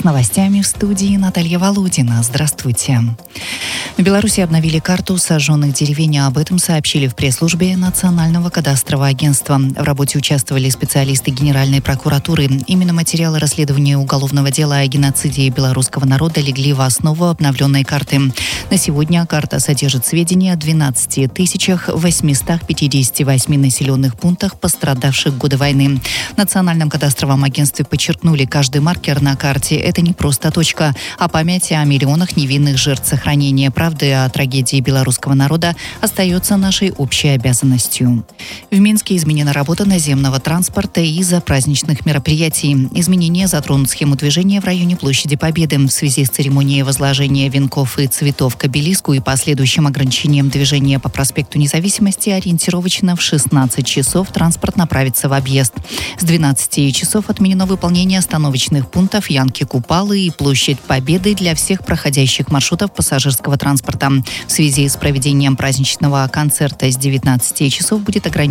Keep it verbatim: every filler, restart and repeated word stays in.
новостями в студии Наталья Володина. Здравствуйте. В Беларуси обновили карту сожженных деревень. Об этом сообщили в пресс-службе Национального кадастрового агентства. В работе участвовали специалисты Генеральной прокуратуры. Именно материалы расследования уголовного дела о геноциде белорусского народа легли в основу обновленной карты. На сегодня карта содержит сведения о двенадцати тысячах восьмистах пятидесяти восьми населенных пунктах, пострадавших в годы войны. В Национальном кадастровом агентстве подчеркнули, каждый маркер на карте – это не просто точка, а память о миллионах невинных жертв. Сохранение правды о трагедии белорусского народа остается нашей общей обязанностью. В Минске изменена работа наземного транспорта из-за праздничных мероприятий. Изменения затронут схему движения в районе Площади Победы. В связи с церемонией возложения венков и цветов к обелиску и последующим ограничением движения по проспекту Независимости ориентировочно в шестнадцать часов транспорт направится в объезд. С двенадцати часов отменено выполнение остановочных пунктов Янки Купалы и Площадь Победы для всех проходящих маршрутов пассажирского транспорта. В связи с проведением праздничного концерта с девятнадцати часов будет ограничено